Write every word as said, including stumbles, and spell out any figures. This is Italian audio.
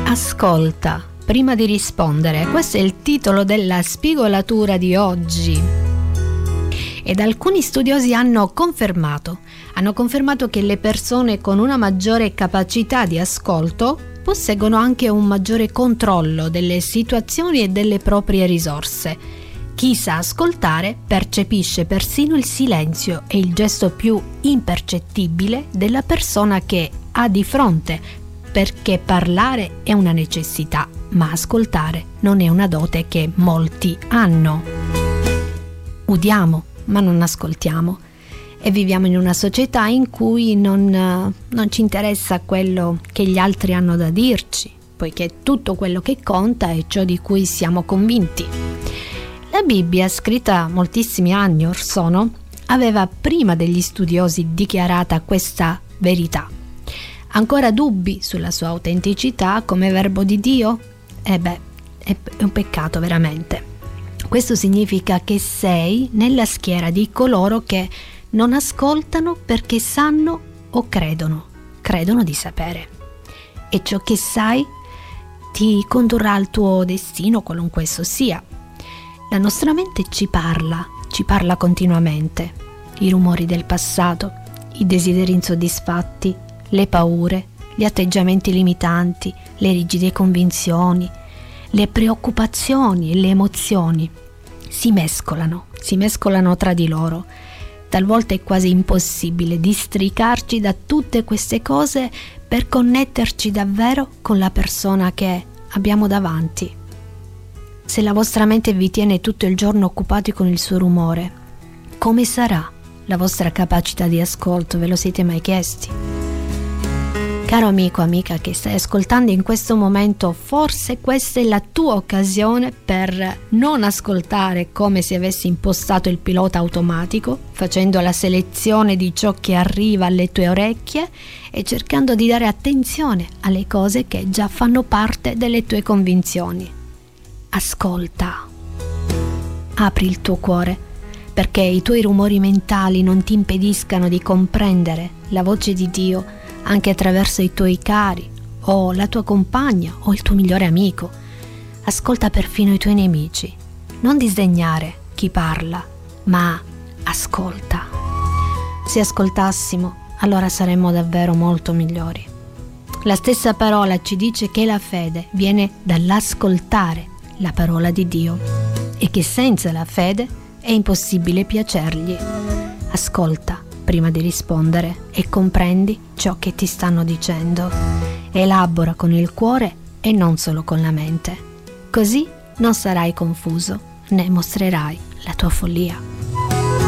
Ascolta prima di rispondere. Questo è il titolo della spigolatura di oggi. Ed alcuni studiosi hanno confermato, hanno confermato che le persone con una maggiore capacità di ascolto posseggono anche un maggiore controllo delle situazioni e delle proprie risorse. Chi sa ascoltare percepisce persino il silenzio e il gesto più impercettibile della persona che ha di fronte, perché parlare è una necessità, ma ascoltare non è una dote che molti hanno. Udiamo, ma non ascoltiamo, e viviamo in una società in cui non, non ci interessa quello che gli altri hanno da dirci, poiché tutto quello che conta è ciò di cui siamo convinti. La Bibbia, scritta moltissimi anni or sono, aveva prima degli studiosi dichiarata questa verità. Ancora dubbi sulla sua autenticità come verbo di Dio? Eh beh, è un peccato veramente. Questo significa che sei nella schiera di coloro che non ascoltano perché sanno o credono, credono di sapere. E ciò che sai ti condurrà al tuo destino, qualunque esso sia. La nostra mente ci parla, ci parla continuamente. I rumori del passato, i desideri insoddisfatti, le paure, gli atteggiamenti limitanti, le rigide convinzioni, le preoccupazioni e le emozioni si mescolano, si mescolano tra di loro. Talvolta è quasi impossibile districarci da tutte queste cose per connetterci davvero con la persona che abbiamo davanti. Se la vostra mente vi tiene tutto il giorno occupati con il suo rumore, come sarà la vostra capacità di ascolto? Ve lo siete mai chiesti? Caro amico, amica che stai ascoltando in questo momento, forse questa è la tua occasione per non ascoltare come se avessi impostato il pilota automatico, facendo la selezione di ciò che arriva alle tue orecchie e cercando di dare attenzione alle cose che già fanno parte delle tue convinzioni. Ascolta, apri il tuo cuore, perché i tuoi rumori mentali non ti impediscano di comprendere la voce di Dio anche attraverso i tuoi cari, o la tua compagna, o il tuo migliore amico. Ascolta perfino i tuoi nemici. Non disdegnare chi parla, ma ascolta. Se ascoltassimo, allora saremmo davvero molto migliori. La stessa parola ci dice che la fede viene dall'ascoltare la parola di Dio e che senza la fede è impossibile piacergli. Ascolta prima di rispondere e comprendi ciò che ti stanno dicendo. Elabora con il cuore e non solo con la mente. Così non sarai confuso né mostrerai la tua follia.